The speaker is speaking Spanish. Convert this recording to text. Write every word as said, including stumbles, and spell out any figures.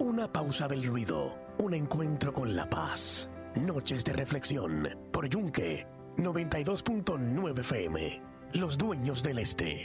Una pausa del ruido, un encuentro con la paz. Noches de reflexión por Yunque noventa y dos punto nueve F M. Los dueños del este.